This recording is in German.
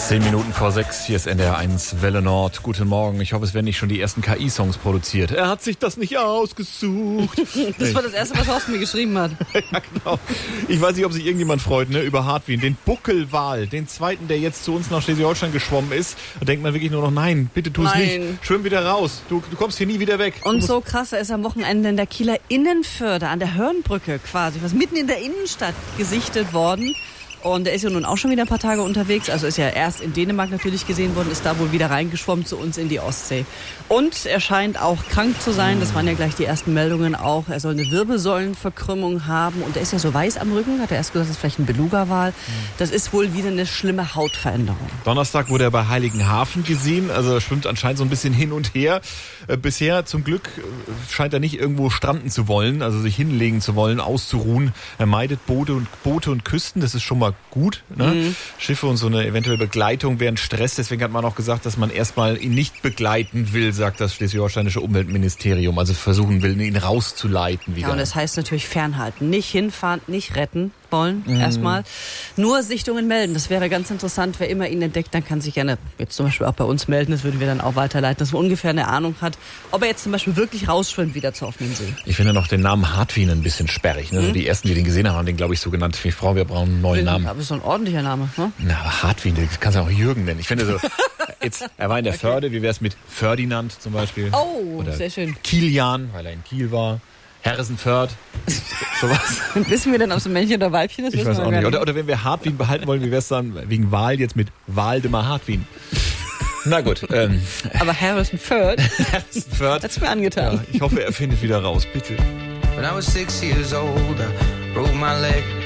5:10, hier ist NDR1 Welle Nord. Guten Morgen, ich hoffe, es werden nicht schon die ersten KI-Songs produziert. Er hat sich das nicht ausgesucht. Das war das Erste, was Horst mir geschrieben hat. Ja, genau. Ich weiß nicht, ob sich irgendjemand freut, ne, über Hartwin, den Buckelwal, den zweiten, der jetzt zu uns nach Schleswig-Holstein geschwommen ist. Da denkt man wirklich nur noch, nein, bitte tu es nicht. Schwimm wieder raus, du kommst hier nie wieder weg. Und so krass, er ist am Wochenende in der Kieler Innenförde an der Hörnbrücke quasi, was mitten in der Innenstadt gesichtet worden. Und er ist ja nun auch schon wieder ein paar Tage unterwegs. Also ist ja erst in Dänemark natürlich gesehen worden, ist da wohl wieder reingeschwommen zu uns in die Ostsee. Und er scheint auch krank zu sein. Das waren ja gleich die ersten Meldungen auch. Er soll eine Wirbelsäulenverkrümmung haben. Und er ist ja so weiß am Rücken. Hat er erst gesagt, das ist vielleicht ein Beluga-Wal. Das ist wohl wieder eine schlimme Hautveränderung. Donnerstag wurde er bei Heiligenhafen gesehen. Also er schwimmt anscheinend so ein bisschen hin und her. Bisher zum Glück scheint er nicht irgendwo stranden zu wollen, also sich hinlegen zu wollen, auszuruhen. Er meidet Boote und Küsten. Das ist schon mal gut, ne? Schiffe und so eine eventuelle Begleitung wären Stress. Deswegen hat man auch gesagt, dass man erstmal ihn nicht begleiten will, sagt das schleswig-holsteinische Umweltministerium. Also versuchen will, ihn rauszuleiten wieder. Ja, und das heißt natürlich fernhalten. Nicht hinfahren, nicht retten wollen, erstmal. Nur Sichtungen melden. Das wäre ganz interessant. Wer immer ihn entdeckt, dann kann sich gerne jetzt zum Beispiel auch bei uns melden. Das würden wir dann auch weiterleiten, dass man ungefähr eine Ahnung hat, ob er jetzt zum Beispiel wirklich rausschwimmt wieder zur offenen See. Ich finde noch den Namen Hartwin ein bisschen sperrig. Ne? So die ersten, die den gesehen haben, haben den, glaube ich, so genannt. Wie Frau, wir brauchen einen neuen Namen. Aber das ist so ein ordentlicher Name. Ne? Na, aber Hartwin, das kannst du auch Jürgen nennen. Ich finde so, jetzt, er war in der Förde, wie wäre es mit Ferdinand zum Beispiel? Oh, oder sehr schön. Kilian, weil er in Kiel war. Herresenförd, sowas. Wissen wir denn, ob es ein Männchen oder Weibchen ist? Ich weiß auch nicht. Oder wenn wir Hartwin behalten wollen, wie wäre es dann wegen Wahl jetzt mit Waldemar Hartwin? Na gut. Aber Herresenförd hat es mir angetan. Ja, ich hoffe, er findet wieder raus, bitte. When I was 6 years old, I broke my leg.